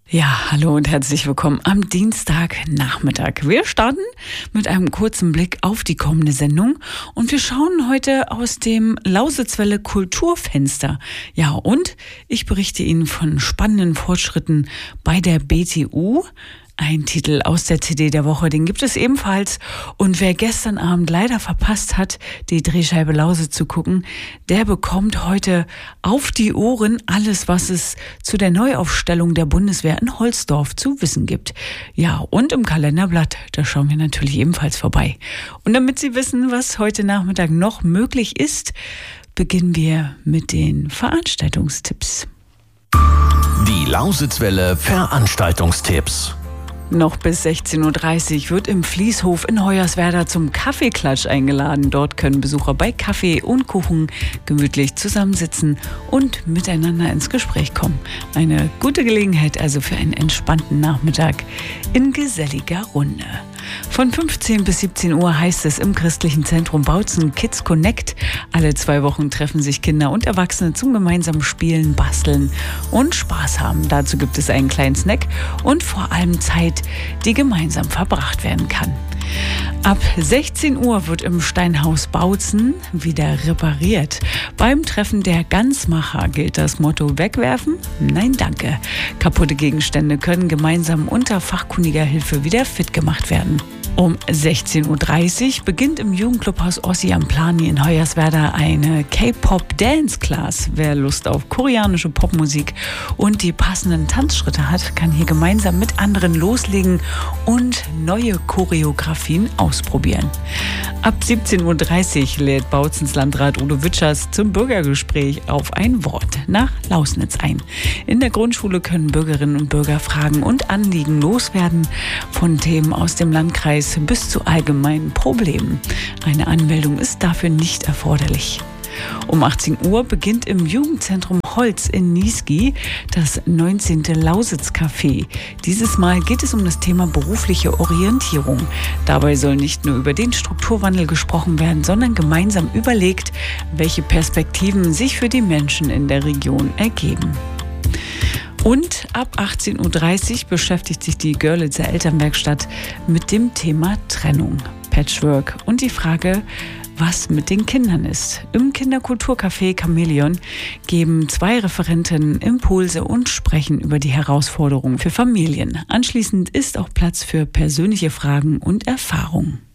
Ja, hallo und herzlich willkommen am Dienstagnachmittag. Wir starten mit einem kurzen Blick auf die kommende Sendung und wir schauen heute aus dem Lausitzwelle Kulturfenster. Ja, und ich berichte Ihnen von spannenden Fortschritten bei der BTU. Ein Titel aus der CD der Woche, den gibt es ebenfalls. Und wer gestern Abend leider verpasst hat, die Drehscheibe Lausitz zu gucken, der bekommt heute auf die Ohren alles, was es zu der Neuaufstellung der Bundeswehr in Holzdorf zu wissen gibt. Ja, und im Kalenderblatt, da schauen wir natürlich ebenfalls vorbei. Und damit Sie wissen, was heute Nachmittag noch möglich ist, beginnen wir mit den Veranstaltungstipps. Die Lausitzwelle Veranstaltungstipps. Noch bis 16.30 Uhr wird im Fließhof in Hoyerswerda zum Kaffeeklatsch eingeladen. Dort können Besucher bei Kaffee und Kuchen gemütlich zusammensitzen und miteinander ins Gespräch kommen. Eine gute Gelegenheit also für einen entspannten Nachmittag in geselliger Runde. Von 15 bis 17 Uhr heißt es im christlichen Zentrum Bautzen Kids Connect. Alle 2 Wochen treffen sich Kinder und Erwachsene zum gemeinsamen Spielen, Basteln und Spaß haben. Dazu gibt es einen kleinen Snack und vor allem Zeit, die gemeinsam verbracht werden kann. Ab 16 Uhr wird im Steinhaus Bautzen wieder repariert. Beim Treffen der Ganzmacher gilt das Motto: Wegwerfen? Nein, danke. Kaputte Gegenstände können gemeinsam unter fachkundiger Hilfe wieder fit gemacht werden. Um 16.30 Uhr beginnt im Jugendclubhaus Ossi am Plani in Hoyerswerda eine K-Pop-Dance-Class. Wer Lust auf koreanische Popmusik und die passenden Tanzschritte hat, kann hier gemeinsam mit anderen loslegen und neue Choreografien ausprobieren. Ab 17.30 Uhr lädt Bautzens Landrat Udo Witschers zum Bürgergespräch auf ein Wort nach Lausnitz ein. In der Grundschule können Bürgerinnen und Bürger Fragen und Anliegen loswerden, von Themen aus dem Landkreis bis zu allgemeinen Problemen. Eine Anmeldung ist dafür nicht erforderlich. Um 18 Uhr beginnt im Jugendzentrum Holz in Niesky das 19. Lausitz-Café. Dieses Mal geht es um das Thema berufliche Orientierung. Dabei soll nicht nur über den Strukturwandel gesprochen werden, sondern gemeinsam überlegt, welche Perspektiven sich für die Menschen in der Region ergeben. Und ab 18.30 Uhr beschäftigt sich die Görlitzer Elternwerkstatt mit dem Thema Trennung, Patchwork und die Frage, was mit den Kindern ist. Im Kinderkulturcafé Chamäleon geben 2 Referentinnen Impulse und sprechen über die Herausforderungen für Familien. Anschließend ist auch Platz für persönliche Fragen und Erfahrungen.